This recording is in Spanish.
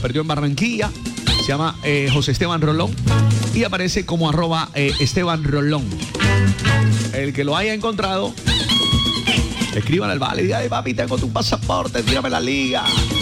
perdió en Barranquilla. Se llama José Esteban Rolón y aparece como @Esteban Rolón. El que lo haya encontrado, escriban al vale y diga: papi, tengo tu pasaporte, tírame la liga.